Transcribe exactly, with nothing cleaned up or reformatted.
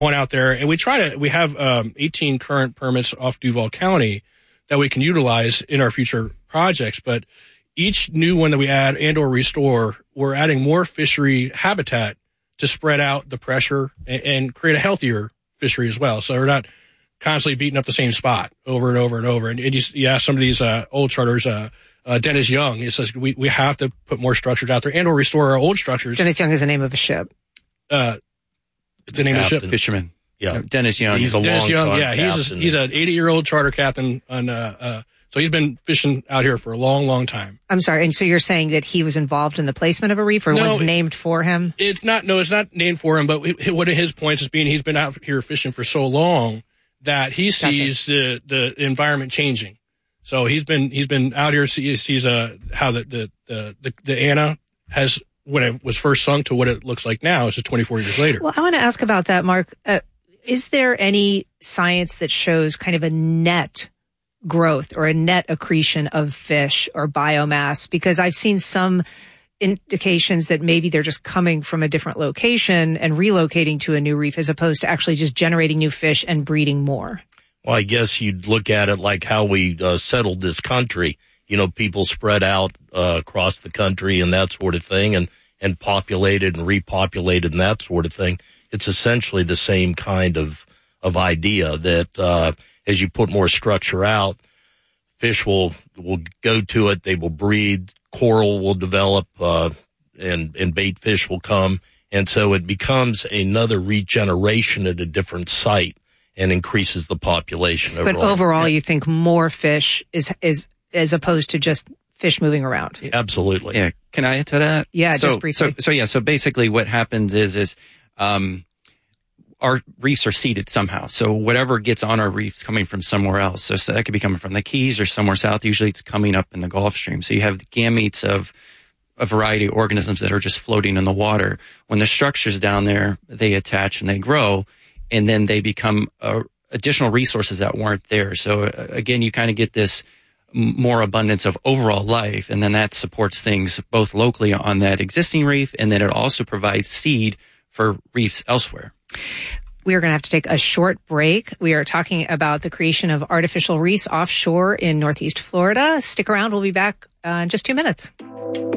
one out there, and we try to, we have um, eighteen current permits off Duval County that we can utilize in our future projects. But each new one that we add and or restore, we're adding more fishery habitat to spread out the pressure and, and create a healthier fishery as well. So we're not constantly beating up the same spot over and over and over. And, and you, you ask some of these uh, old charters, uh, uh, Dennis Young, it says we, we have to put more structures out there and or restore our old structures. Dennis Young is the name of a ship. Uh, it's the name Captain. of the ship. Fisherman. Yeah. No, Dennis Young. He's, he's a Dennis long Young. Yeah. He's a, captain. he's an eighty year old charter captain on, uh, uh, so he's been fishing out here for a long, long time. I'm sorry. And so you're saying that he was involved in the placement of a reef or no, was named for him? It's not, no, it's not named for him, but one of his points is being he's been out here fishing for so long that he sees gotcha. the, the environment changing. So he's been, he's been out here, sees, sees uh, how the, the, the, the, the Anna has, when it was first sunk to what it looks like now, it's just twenty-four years later. Well, I want to ask about that, Mark. Uh, is there any science that shows kind of a net growth or a net accretion of fish or biomass? Because I've seen some indications that maybe they're just coming from a different location and relocating to a new reef as opposed to actually just generating new fish and breeding more. Well, I guess you'd look at it like how we uh, settled this country. You know, people spread out uh, across the country and that sort of thing, and, and populated and repopulated and that sort of thing. It's essentially the same kind of, of idea that uh, as you put more structure out, fish will, will go to it, they will breed, coral will develop, uh, and, and bait fish will come. And so it becomes another regeneration at a different site and increases the population overall. But overall, you think more fish is, is, as opposed to just fish moving around? Absolutely. Yeah. Can I add to that? Yeah, so, just briefly. So, so yeah, so basically what happens is, is, um, our reefs are seeded somehow. So whatever gets on our reefs coming from somewhere else. So, so that could be coming from the Keys or somewhere south. Usually it's coming up in the Gulf Stream. So you have the gametes of a variety of organisms that are just floating in the water. When the structure's down there, they attach and they grow, and then they become uh, additional resources that weren't there. So uh, again, you kind of get this more abundance of overall life, and then that supports things both locally on that existing reef, and then it also provides seed for reefs elsewhere. We are going to have to take a short break. We are talking about the creation of artificial reefs offshore in Northeast Florida. Stick around. We'll be back uh, in just two minutes.